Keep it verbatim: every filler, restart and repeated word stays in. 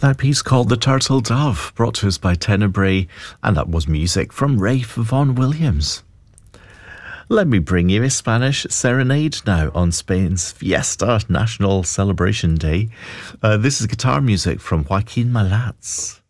That piece called The Turtle Dove, brought to us by Tenebrae, and that was music from Rafe Vaughan Williams. Let me bring you a Spanish serenade now on Spain's Fiesta National Celebration Day. Uh, this is guitar music from Joaquin Malats.